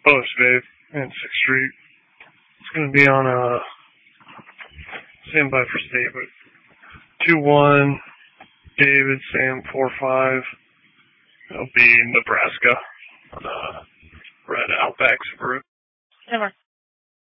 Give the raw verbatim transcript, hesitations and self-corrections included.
Oh, it's Dave in sixth Street. It's going to be on a standby for state, but two one David Sam four five. It'll be Nebraska on a red Outback Subaru.